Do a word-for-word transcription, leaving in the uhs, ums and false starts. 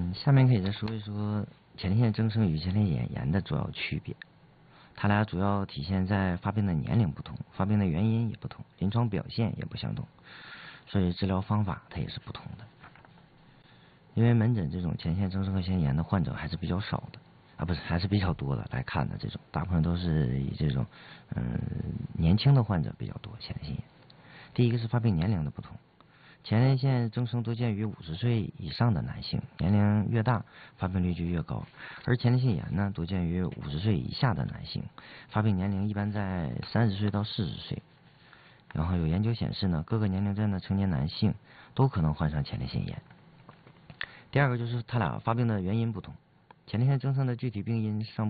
嗯，下面可以再说一说前列腺增生与前列腺炎的主要区别。它俩主要体现在发病的年龄不同，发病的原因也不同，临床表现也不相同，所以治疗方法它也是不同的。因为门诊这种前列腺增生和前列腺炎的患者还是比较少的，啊不是还是比较多的来看的，这种大部分都是以这种嗯年轻的患者比较多前列腺炎。第一个是发病年龄的不同。前列腺增生多见于五十岁以上的男性，年龄越大，发病率就越高；而前列腺炎呢，多见于五十岁以下的男性，发病年龄一般在三十岁到四十岁。然后有研究显示呢，各个年龄段的成年男性都可能患上前列腺炎。第二个就是它俩发病的原因不同，前列腺增生的具体病因尚